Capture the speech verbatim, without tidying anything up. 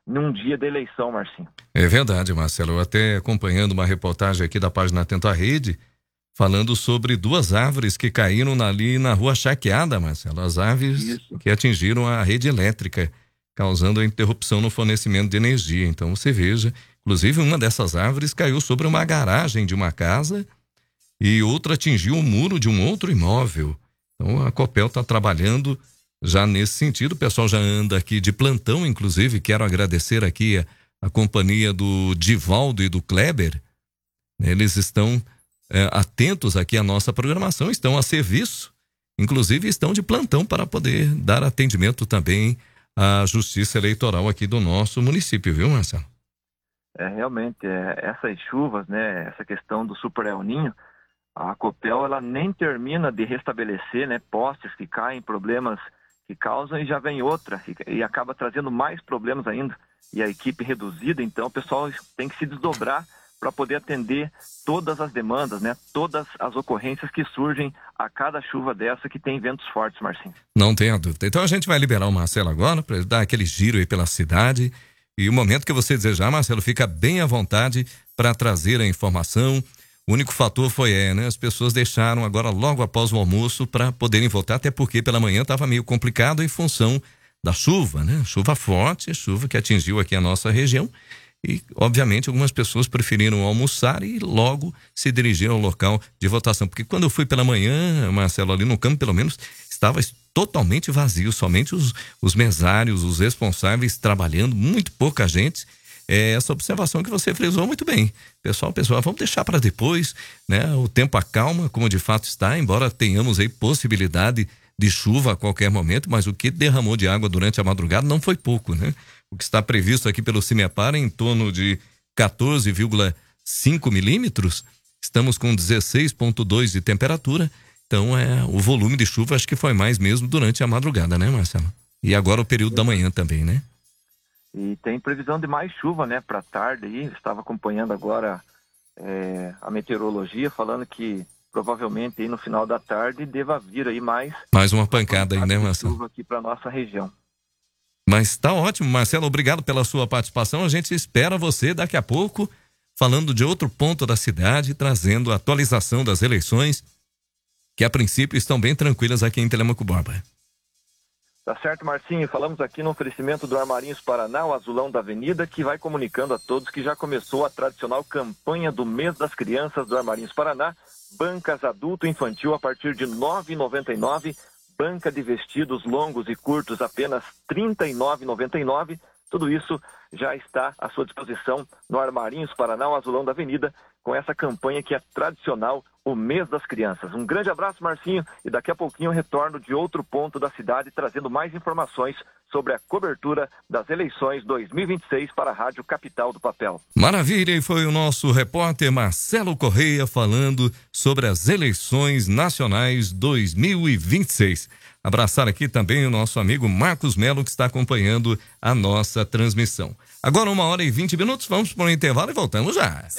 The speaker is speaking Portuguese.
num dia da eleição, Marcinho. É verdade, Marcelo. Eu até acompanhando uma reportagem aqui da página Atento à Rede, falando sobre duas árvores que caíram ali na rua Charqueada, Marcelo. As árvores Isso. que atingiram a rede elétrica, causando a interrupção no fornecimento de energia. Então você veja, inclusive uma dessas árvores caiu sobre uma garagem de uma casa e outra atingiu o muro de um outro imóvel. Então a Copel está trabalhando já nesse sentido. O pessoal já anda aqui de plantão, inclusive quero agradecer aqui a, a companhia do Divaldo e do Kleber. Eles estão é, atentos aqui à nossa programação, estão a serviço, inclusive estão de plantão para poder dar atendimento também à Justiça Eleitoral aqui do nosso município, viu, Marcelo? É, realmente, é, essas chuvas, né, essa questão do Super El Ninho, a Copel, ela nem termina de restabelecer, né, postes que caem, problemas que causam, e já vem outra, e, e acaba trazendo mais problemas ainda, e a equipe reduzida, então o pessoal tem que se desdobrar para poder atender todas as demandas, né, todas as ocorrências que surgem a cada chuva dessa que tem ventos fortes, Marcinho. Não tenha dúvida. Então a gente vai liberar o Marcelo agora para dar aquele giro aí pela cidade, e o momento que você desejar, Marcelo, fica bem à vontade para trazer a informação. O único fator foi, é, né? As pessoas deixaram agora logo após o almoço para poderem voltar, até porque pela manhã estava meio complicado em função da chuva, né? Chuva forte, chuva que atingiu aqui a nossa região e, obviamente, algumas pessoas preferiram almoçar e logo se dirigir ao local de votação. Porque quando eu fui pela manhã, Marcelo, ali no campo, pelo menos, estava totalmente vazio, somente os, os mesários, os responsáveis trabalhando, muito pouca gente. É essa observação que você frisou muito bem. Pessoal, pessoal, vamos deixar para depois, né? O tempo acalma, como de fato está, embora tenhamos aí possibilidade de chuva a qualquer momento, mas o que derramou de água durante a madrugada não foi pouco, né? O que está previsto aqui pelo CIMEPAR é em torno de quatorze vírgula cinco milímetros, estamos com dezesseis vírgula dois de temperatura, então é, o volume de chuva acho que foi mais mesmo durante a madrugada, né, Marcelo? E agora o período da manhã também, né? E tem previsão de mais chuva, né, para tarde aí. Estava acompanhando agora é, a meteorologia, falando que provavelmente aí no final da tarde deva vir aí mais... Mais uma pancada aí, né, Marcelo? Chuva aqui para nossa região. Mas tá ótimo, Marcelo, obrigado pela sua participação. A gente espera você daqui a pouco, falando de outro ponto da cidade, trazendo a atualização das eleições, que a princípio estão bem tranquilas aqui em Telemaco Borba. Tá certo, Marcinho. Falamos aqui no oferecimento do Armarinhos Paraná, o azulão da avenida, que vai comunicando a todos que já começou a tradicional campanha do mês das crianças do Armarinhos Paraná. Bancas adulto e infantil a partir de nove reais e noventa e nove centavos. Banca de vestidos longos e curtos apenas trinta e nove reais e noventa e nove centavos. Tudo isso já está à sua disposição no Armarinhos Paraná, o azulão da avenida, com essa campanha que é tradicional, o mês das crianças. Um grande abraço, Marcinho, e daqui a pouquinho eu retorno de outro ponto da cidade, trazendo mais informações sobre a cobertura das eleições dois mil e vinte e seis para a Rádio Capital do Papel. Maravilha, e foi o nosso repórter Marcelo Correia falando sobre as eleições nacionais dois mil e vinte e seis. Abraçar aqui também o nosso amigo Marcos Melo, que está acompanhando a nossa transmissão. Agora uma hora e vinte minutos, vamos para o intervalo e voltamos já.